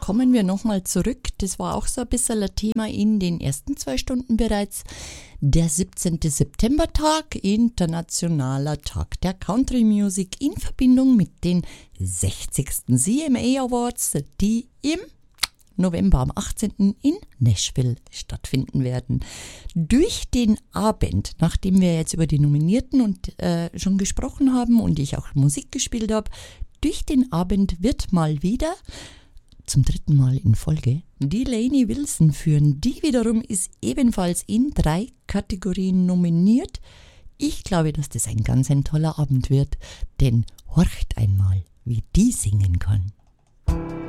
kommen wir nochmal zurück. Das war auch so ein bisschen ein Thema in den ersten 2 Stunden bereits. Der 17. September-Tag, internationaler Tag der Country Music in Verbindung mit den 60. CMA Awards, die im November am 18. in Nashville stattfinden werden. Durch den Abend, nachdem wir jetzt über die Nominierten und schon gesprochen haben und ich auch Musik gespielt habe, durch den Abend wird mal wieder zum 3. Mal in Folge die Lainey Wilson führen. Die wiederum ist ebenfalls in 3 Kategorien nominiert. Ich glaube, dass das ein ganz toller Abend wird, denn horcht einmal, wie die singen kann.